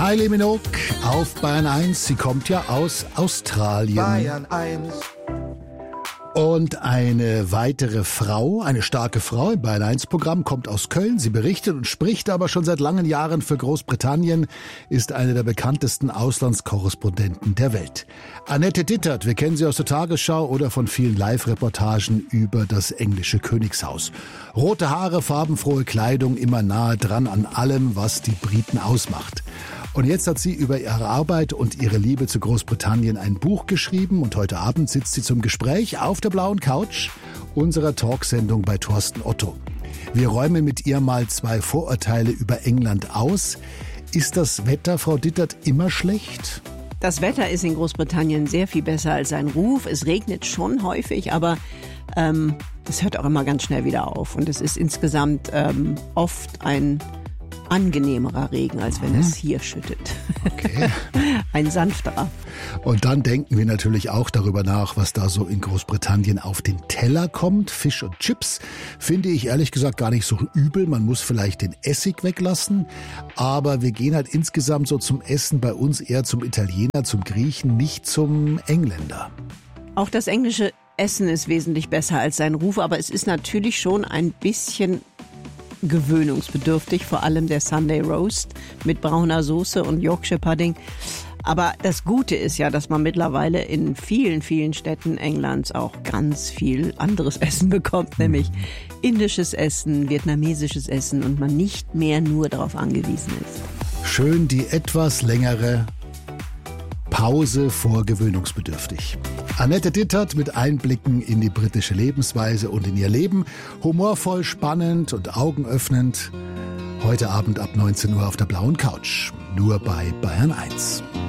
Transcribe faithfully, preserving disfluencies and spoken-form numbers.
Kylie Minogue auf Bayern eins. Sie kommt ja aus Australien. Bayern eins. Und eine weitere Frau, eine starke Frau im Bayern eins Programm, kommt aus Köln. Sie berichtet und spricht aber schon seit langen Jahren für Großbritannien, ist eine der bekanntesten Auslandskorrespondenten der Welt. Annette Dittert, wir kennen sie aus der Tagesschau oder von vielen Live-Reportagen über das englische Königshaus. Rote Haare, farbenfrohe Kleidung, immer nahe dran an allem, was die Briten ausmacht. Und jetzt hat sie über ihre Arbeit und ihre Liebe zu Großbritannien ein Buch geschrieben und heute Abend sitzt sie zum Gespräch auf der blauen Couch unserer Talksendung bei Thorsten Otto. Wir räumen mit ihr mal zwei Vorurteile über England aus. Ist das Wetter, Frau Dittert, immer schlecht? Das Wetter ist in Großbritannien sehr viel besser als sein Ruf. Es regnet schon häufig, aber ähm, es hört auch immer ganz schnell wieder auf. Und es ist insgesamt ähm, oft ein angenehmerer Regen, als wenn mhm. es hier schüttet. Okay. Ein sanfterer. Und dann denken wir natürlich auch darüber nach, was da so in Großbritannien auf den Teller kommt. Fisch und Chips finde ich ehrlich gesagt gar nicht so übel. Man muss vielleicht den Essig weglassen. Aber wir gehen halt insgesamt so zum Essen bei uns eher zum Italiener, zum Griechen, nicht zum Engländer. Auch das englische Essen ist wesentlich besser als sein Ruf, aber es ist natürlich schon ein bisschen gewöhnungsbedürftig, vor allem der Sunday Roast mit brauner Soße und Yorkshire Pudding. Aber das Gute ist ja, dass man mittlerweile in vielen, vielen Städten Englands auch ganz viel anderes Essen bekommt, nämlich indisches Essen, vietnamesisches Essen und man nicht mehr nur darauf angewiesen ist. Schön die etwas längere Pause vor gewöhnungsbedürftig. Annette Dittert mit Einblicken in die britische Lebensweise und in ihr Leben. Humorvoll, spannend und augenöffnend. Heute Abend ab neunzehn Uhr auf der blauen Couch. Nur bei Bayern eins.